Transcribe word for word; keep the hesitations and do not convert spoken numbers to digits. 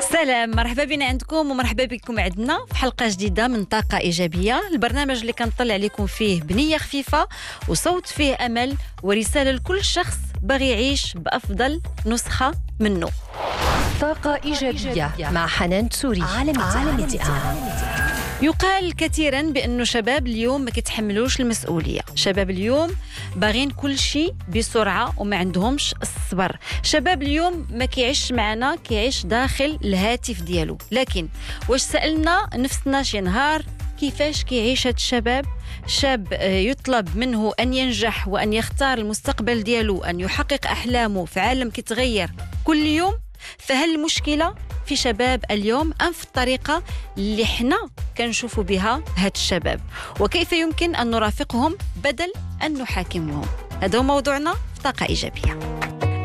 سلام، مرحبا بنا عندكم ومرحبا بكم عندنا في حلقة جديدة من طاقة إيجابية، البرنامج اللي كنطلع لكم فيه بنية خفيفة وصوت فيه أمل ورسالة لكل شخص باغي يعيش بأفضل نسخة منه. طاقة إيجابية مع حنان تسوري. عالم التعامل. يقال كثيرا بأنه شباب اليوم ما كيتحملوش المسؤولية، شباب اليوم باغين كل شيء بسرعة وما عندهمش الصبر، شباب اليوم ما كيعيش معنا، كيعيش داخل الهاتف ديالو. لكن واش سألنا نفسنا شي نهار كيفاش كيعيش هاد الشباب؟ شاب يطلب منه أن ينجح وأن يختار المستقبل ديالو، أن يحقق أحلامه في عالم كيتغير كل يوم. فهل المشكلة في شباب اليوم أم في الطريقة اللي حنا كنشوفوا بها هاد الشباب؟ وكيف يمكن أن نرافقهم بدل أن نحاكمهم؟ هذا هو موضوعنا في طاقة إيجابية.